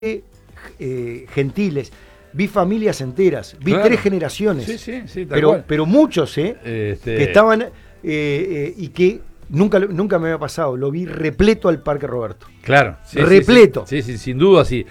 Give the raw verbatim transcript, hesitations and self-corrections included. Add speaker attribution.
Speaker 1: eh, gentiles, vi familias enteras, vi
Speaker 2: Claro.
Speaker 1: tres generaciones,
Speaker 2: Sí, sí, sí, tal
Speaker 1: pero,
Speaker 2: cual.
Speaker 1: pero muchos, ¿eh?
Speaker 2: Este...
Speaker 1: que estaban, eh, eh, y que nunca, nunca me había pasado, lo vi repleto al Parque Roberto.
Speaker 2: Claro. Sí,
Speaker 1: repleto.
Speaker 2: Sí, sí, sí, sin duda, sí.